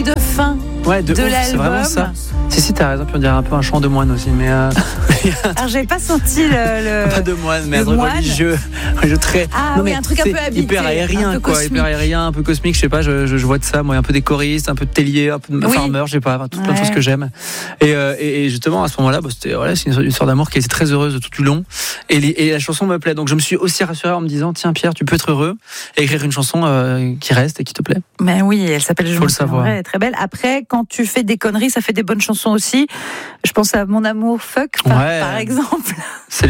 de fin de l'album. C'est vraiment ça. Si, t'as raison, puis on dirait un peu un chant de moine aussi, mais Alors j'avais pas senti le pas de moine, mais un le truc moine. religieux, très. Ah Non, oui, mais un truc un c'est peu habité, hyper aérien, un peu quoi, cosmique. hyper aérien, un peu cosmique, je sais pas, je vois de ça, moi, un peu des choristes, un peu de tellier, un peu de Oui. farmer, je sais pas, plein de choses que j'aime. Et justement, à ce moment-là, c'est une histoire d'amour qui était très heureuse tout du long, et la chanson me plaît, donc je me suis aussi rassuré en me disant, tiens Pierre, tu peux être heureux et écrire une chanson qui reste et qui te plaît. Mais oui, elle s'appelle Je Faut m'en le savoir. souviendrai, elle est très belle. Après, quand tu fais des conneries, ça fait des bonnes chansons aussi. Je pense à Mon amour fuck, par exemple. C'est